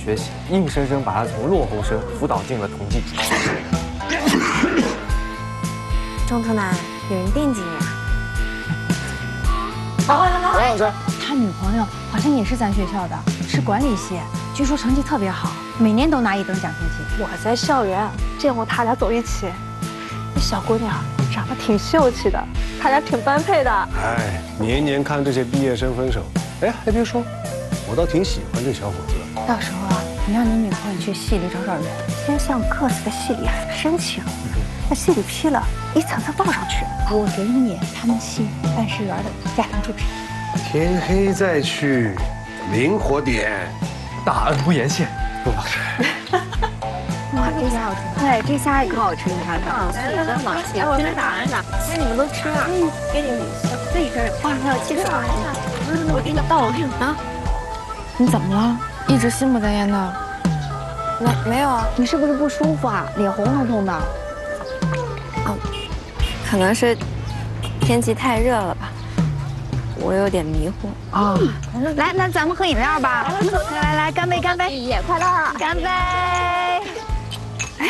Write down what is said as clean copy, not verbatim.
学习，硬生生把他从落后生辅导进了同济组。 中途男，有人惦记你啊！ 王老师， 他女朋友好像也是咱学校的，是管理系，据说成绩特别好，每年都拿1等奖学金。 我在校园见过他俩走一起，那小姑娘长得挺秀气的，他俩挺般配的。 哎，年年看这些毕业生分手，哎，还别说，我倒挺喜欢这小伙子的。 到时候啊，你让你女朋友去系里找找人， 先向各自的系里申请，那系里批了，一层层报上去。 我给你他们系办事员的家庭住址。 天黑再去，灵活点。 大恩不言谢，陆老师。 哇，这虾好吃。 对，这虾也可好吃，你看看。 来嘛，我先打一下，那你们都吃啊？给你们这一根，哇，还有鸡翅啊！我给你倒啊！ 你怎么了？一直心不在焉的。 没有啊， 你是不是不舒服啊？脸红彤彤的。 可能是天气太热了吧，我有点迷糊。 啊，来，那咱们喝饮料吧。来，干杯，干杯！ 毕业快乐！ 干杯！